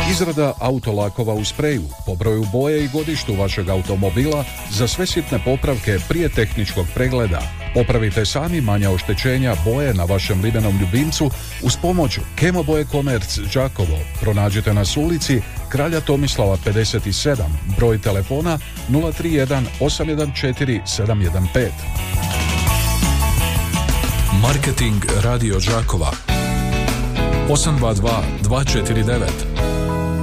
Izrada autolakova u spreju, po broju boje i godištu vašeg automobila za sve sitne popravke prije tehničkog pregleda. Popravite sami manja oštećenja boje na vašem limenom ljubimcu uz pomoć Kemoboje Komerc Đakovo. Pronađite nas u ulici Kralja Tomislava 57, broj telefona 031 814 715. Marketing Radio Đakova 822 249